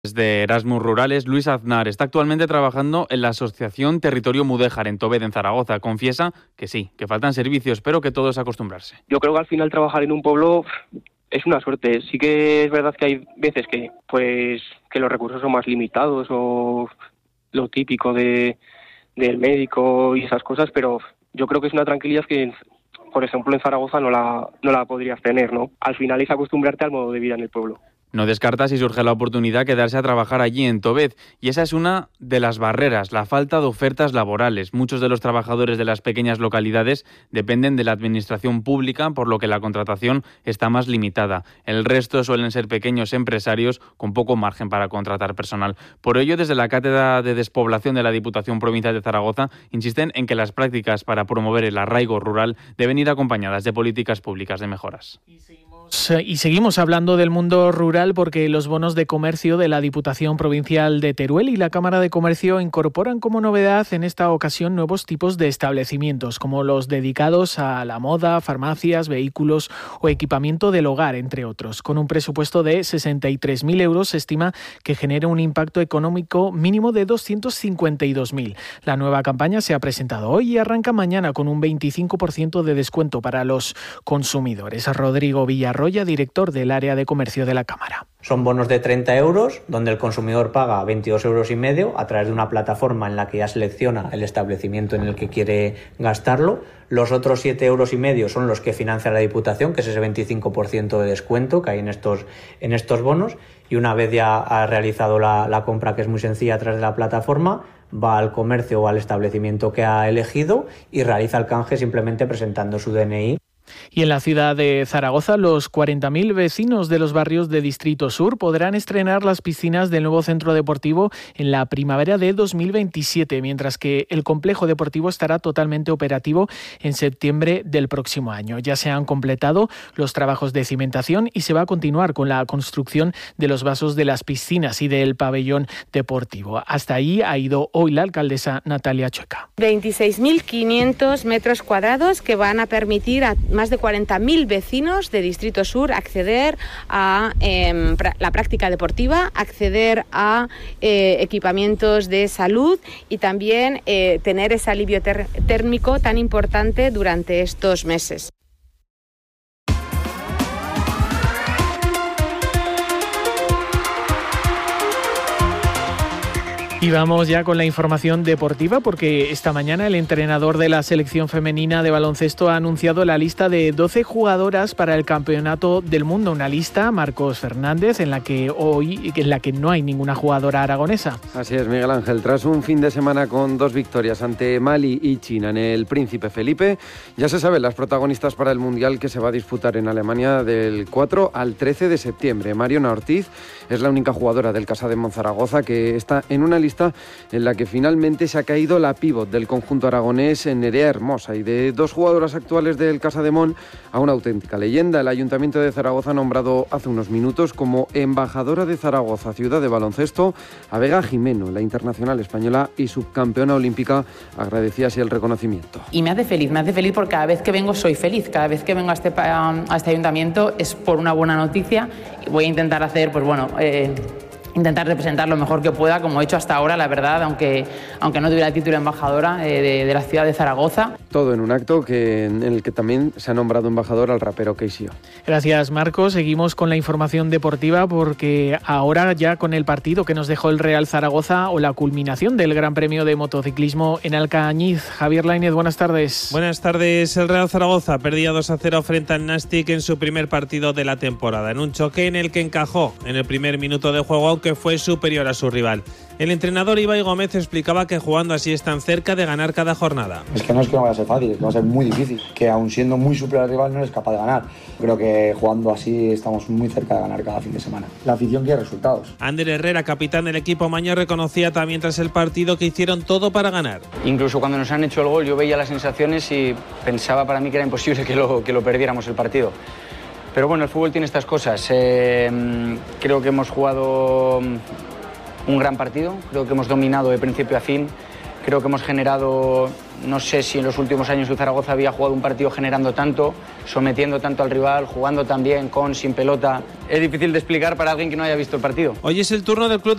De Erasmus Rurales, Luis Aznar está actualmente trabajando en la Asociación Territorio Mudéjar en Tobed, en Zaragoza. Confiesa que sí, que faltan servicios, pero que todo es acostumbrarse. Yo creo que al final trabajar en un pueblo es una suerte. Sí que es verdad que hay veces que los recursos son más limitados o lo típico del médico y esas cosas, pero yo creo que es una tranquilidad que, por ejemplo, en Zaragoza no la podrías tener, ¿no? Al final es acostumbrarte al modo de vida en el pueblo. No descarta, si surge la oportunidad, quedarse a trabajar allí en Tobed. Y esa es una de las barreras, la falta de ofertas laborales. Muchos de los trabajadores de las pequeñas localidades dependen de la administración pública, por lo que la contratación está más limitada. El resto suelen ser pequeños empresarios con poco margen para contratar personal. Por ello, desde la Cátedra de Despoblación de la Diputación Provincial de Zaragoza, insisten en que las prácticas para promover el arraigo rural deben ir acompañadas de políticas públicas de mejoras. Y seguimos hablando del mundo rural porque los bonos de comercio de la Diputación Provincial de Teruel y la Cámara de Comercio incorporan como novedad en esta ocasión nuevos tipos de establecimientos, como los dedicados a la moda, farmacias, vehículos o equipamiento del hogar, entre otros. Con un presupuesto de 63.000 euros se estima que genera un impacto económico mínimo de 252.000. La nueva campaña se ha presentado hoy y arranca mañana con un 25% de descuento para los consumidores. Rodrigo Villarroya, director del área de comercio de la Cámara. Son bonos de 30 euros, donde el consumidor paga 22,5 euros a través de una plataforma en la que ya selecciona el establecimiento en el que quiere gastarlo. Los otros 7,5 euros son los que financia la Diputación, que es ese 25% de descuento que hay en estos bonos. Y una vez ya ha realizado la compra, que es muy sencilla a través de la plataforma, va al comercio o al establecimiento que ha elegido y realiza el canje simplemente presentando su DNI. Y en la ciudad de Zaragoza, los 40.000 vecinos de los barrios de Distrito Sur podrán estrenar las piscinas del nuevo centro deportivo en la primavera de 2027, mientras que el complejo deportivo estará totalmente operativo en septiembre del próximo año. Ya se han completado los trabajos de cimentación y se va a continuar con la construcción de los vasos de las piscinas y del pabellón deportivo. Hasta ahí ha ido hoy la alcaldesa Natalia Chueca. 26.500 metros cuadrados que van a permitir a más de 40.000 vecinos de Distrito Sur acceder a la práctica deportiva, acceder a equipamientos de salud y también tener ese alivio térmico tan importante durante estos meses. Y vamos ya con la información deportiva porque esta mañana el entrenador de la selección femenina de baloncesto ha anunciado la lista de 12 jugadoras para el Campeonato del Mundo. Una lista, Marcos Fernández, en la que no hay ninguna jugadora aragonesa. Así es, Miguel Ángel. Tras un fin de semana con 2 victorias ante Mali y China en el Príncipe Felipe, ya se saben las protagonistas para el Mundial que se va a disputar en Alemania del 4 al 13 de septiembre. Mariona Ortiz es la única jugadora del Casademont Zaragoza que está en una lista en la que finalmente se ha caído la pívot del conjunto aragonés, Nerea Hermosa, y de 2 jugadoras actuales del Casademont a una auténtica leyenda. El Ayuntamiento de Zaragoza ha nombrado hace unos minutos como embajadora de Zaragoza, ciudad de baloncesto, a Vega Jimeno, la internacional española y subcampeona olímpica. Agradecía así el reconocimiento. Y me hace feliz porque cada vez que vengo soy feliz, cada vez que vengo a este ayuntamiento es por una buena noticia y voy a intentar hacer, intentar representar lo mejor que pueda, como he hecho hasta ahora, la verdad, aunque no tuviera el título de embajadora de la ciudad de Zaragoza. Todo en un acto en el que también se ha nombrado embajador al rapero Keisio. Gracias, Marcos. Seguimos con la información deportiva porque ahora ya con el partido que nos dejó el Real Zaragoza o la culminación del Gran Premio de Motociclismo en Alcañiz. Javier Lainez, buenas tardes. Buenas tardes. El Real Zaragoza perdía 2-0 frente al Nastic en su primer partido de la temporada, en un choque en el que encajó en el primer minuto de juego, que fue superior a su rival. El entrenador Ibai Gómez explicaba que jugando así están cerca de ganar cada jornada. Es que no vaya a ser fácil, es que va a ser muy difícil, que aun siendo muy superior al rival no eres capaz de ganar. Creo que jugando así estamos muy cerca de ganar cada fin de semana. La afición quiere resultados. Ander Herrera, capitán del equipo maño, reconocía también tras el partido que hicieron todo para ganar. Incluso cuando nos han hecho el gol yo veía las sensaciones y pensaba para mí que era imposible que lo perdiéramos el partido. Pero bueno, el fútbol tiene estas cosas. Creo que hemos jugado un gran partido, creo que hemos dominado de principio a fin, creo que hemos generado, no sé si en los últimos años el Zaragoza había jugado un partido generando tanto, sometiendo tanto al rival, jugando también con, sin pelota. Es difícil de explicar para alguien que no haya visto el partido. Hoy es el turno del club